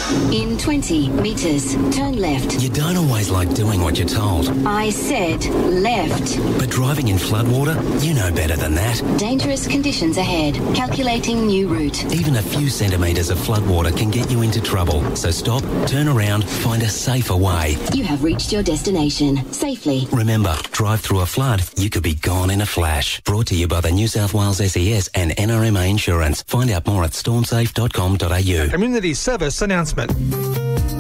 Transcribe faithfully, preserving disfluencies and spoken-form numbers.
In twenty metres, turn left. You don't always like doing what you're told. I said left. But driving in floodwater, you know better than that. Dangerous conditions ahead. Calculating new route. Even a few centimetres of floodwater can get you into trouble. So stop, turn around, find a safer way. You have reached your destination safely. Remember, drive through a flood, you could be gone in a flash. Brought to you by the New South Wales S E S and N R M A Insurance. Find out more at storm safe dot com dot a u. Community service announcement.